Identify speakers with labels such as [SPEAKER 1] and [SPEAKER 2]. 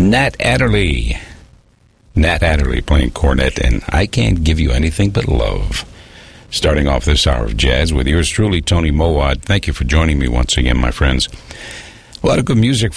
[SPEAKER 1] Nat Adderley. Nat Adderley playing cornet, and I Can't Give You Anything But Love. Starting off this hour of jazz with yours truly, Tony Mowat. Thank you for joining me once again, my friends. A lot of good music